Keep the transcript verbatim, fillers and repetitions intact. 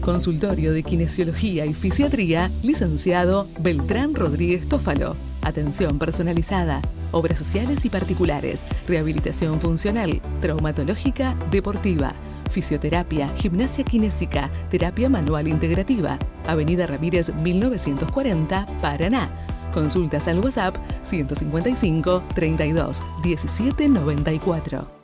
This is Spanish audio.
Consultorio de Kinesiología y Fisiatría, licenciado Beltrán Rodríguez Tófalo. Atención personalizada, obras sociales y particulares, rehabilitación funcional, traumatológica, deportiva, fisioterapia, gimnasia kinésica, terapia manual integrativa. Avenida Ramírez mil novecientos cuarenta, Paraná. Consultas al WhatsApp ciento cincuenta y cinco, treinta y dos, diecisiete noventa y cuatro.